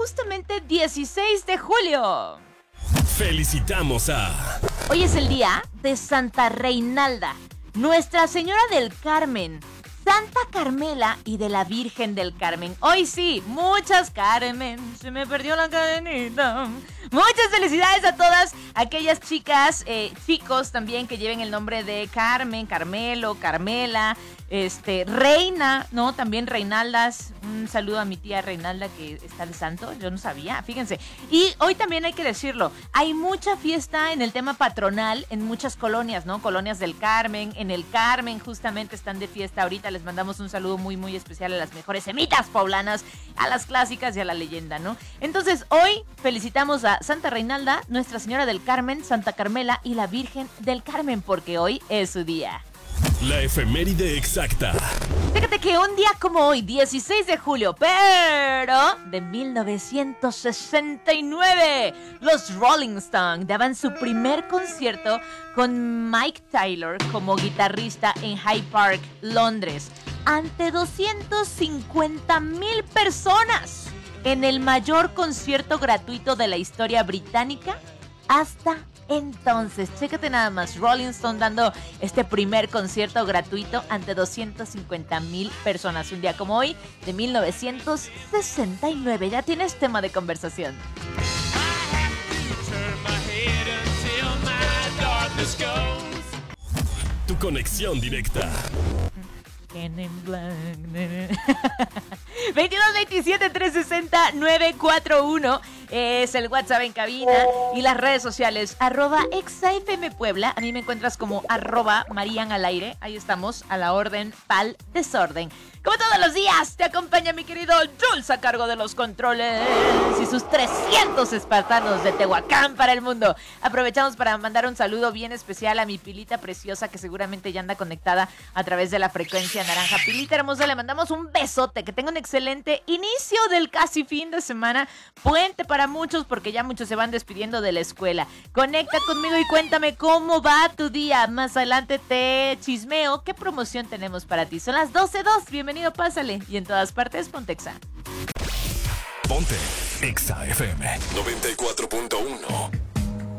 justamente 16 de julio. Felicitamos a... Hoy es el día de Santa Reinalda, Nuestra Señora del Carmen, Santa Carmela y de la Virgen del Carmen. Hoy sí, muchas Carmen, se me perdió la cadenita. Muchas felicidades a todas aquellas chicas, chicos también que lleven el nombre de Carmen, Carmelo, Carmela, Reina, ¿no? También Reinaldas. Un saludo a mi tía Reinalda que está de santo, yo no sabía, fíjense. Y hoy también hay que decirlo, hay mucha fiesta en el tema patronal en muchas colonias, ¿no? Colonias del Carmen, en el Carmen justamente están de fiesta ahorita. Les mandamos un saludo muy, muy especial a las mejores semitas poblanas, a las clásicas y a la leyenda, ¿no? Entonces, hoy felicitamos a Santa Reinalda, Nuestra Señora del Carmen, Santa Carmela y la Virgen del Carmen, porque hoy es su día. La efeméride exacta. Fíjate que un día como hoy, 16 de julio, pero de 1969, los Rolling Stones daban su primer concierto con Mike Taylor como guitarrista en Hyde Park, Londres, ante 250,000 personas, en el mayor concierto gratuito de la historia británica hasta entonces. Chécate nada más, Rolling Stone dando este primer concierto gratuito ante 250,000 personas. Un día como hoy, de 1969. Ya tienes tema de conversación. Tu conexión directa. 2227-360-941 es el WhatsApp en cabina y las redes sociales @ExaFM Puebla. A mí me encuentras como @MarianAlAire. Ahí estamos, a la orden, pa'l desorden. Como todos los días, te acompaña mi querido Jules a cargo de los controles y sus 300 espartanos de Tehuacán para el mundo. Aprovechamos para mandar un saludo bien especial a mi Pilita preciosa que seguramente ya anda conectada a través de la frecuencia naranja. Pilita hermosa, le mandamos un besote, que tenga un excelente inicio del casi fin de semana. Puente para muchos porque ya muchos se van despidiendo de la escuela. Conecta conmigo y cuéntame cómo va tu día. Más adelante te chismeo qué promoción tenemos para ti. Son las 12:02. Bienvenido, pásale. Y en todas partes, ponte Exa. Ponte Exa FM 94.1.